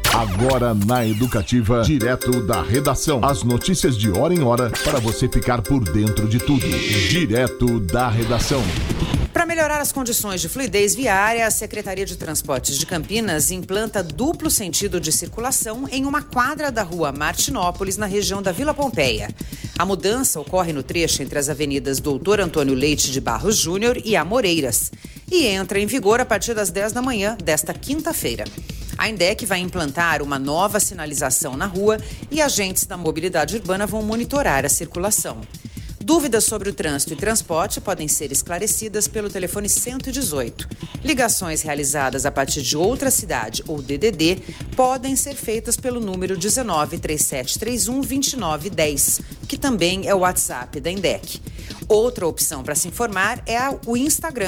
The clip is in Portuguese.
Agora na Educativa, direto da redação. As notícias de hora em hora para você ficar por dentro de tudo. Direto da redação. Para melhorar as condições de fluidez viária, a Secretaria de Transportes de Campinas implanta duplo sentido de circulação em uma quadra da rua Martinópolis, na região da Vila Pompeia. A mudança ocorre no trecho entre as avenidas Doutor Antônio Leite de Barros Júnior e Amoreiras e entra em vigor a partir das 10 da manhã desta quinta-feira. A INDEC vai implantar uma nova sinalização na rua e agentes da mobilidade urbana vão monitorar a circulação. Dúvidas sobre o trânsito e transporte podem ser esclarecidas pelo telefone 118. Ligações realizadas a partir de outra cidade ou DDD podem ser feitas pelo número 1937312910, que também é o WhatsApp da INDEC. Outra opção para se informar é o Instagram.